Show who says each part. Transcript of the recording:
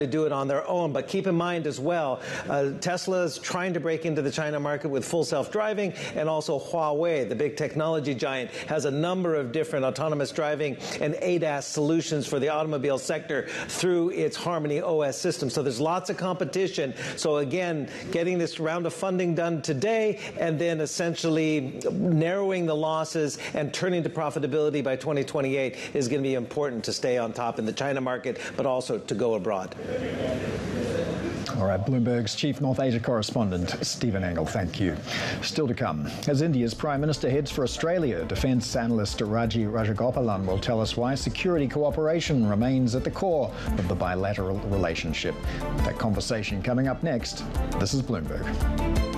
Speaker 1: to do it on their own. But keep in mind as well, Tesla is trying to break into the China market with full self-driving, and also Huawei, the big technology giant, has a number of different autonomous driving and ADAS solutions for the automobile sector through its Harmony OS system. So there's lots of competition. So again, getting this round of funding done today and then essentially narrowing the losses and turning to profitability by 2028 is going to be important to stay on top in the China market, but also to go abroad.
Speaker 2: All right, Bloomberg's chief North Asia correspondent, Stephen Engel, thank you. Still to come, as India's Prime Minister heads for Australia, defence analyst Raji Rajagopalan will tell us why security cooperation remains at the core of the bilateral relationship. That conversation coming up next. This is Bloomberg.